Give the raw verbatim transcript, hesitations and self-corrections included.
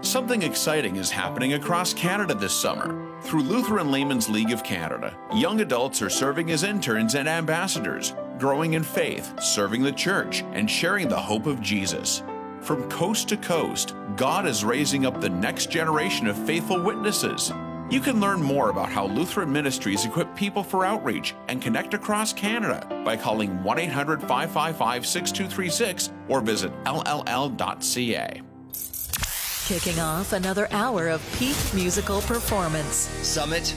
Something exciting is happening across Canada this summer. Through Lutheran Laymen's League of Canada, young adults are serving as interns and ambassadors, growing in faith, serving the church, and sharing the hope of Jesus. From coast to coast, God is raising up the next generation of faithful witnesses. You can learn more about how Lutheran Ministries equip people for outreach and connect across Canada by calling one eight hundred, five five five, six two three six or visit L L L dot C A. Kicking off another hour of peak musical performance. Summit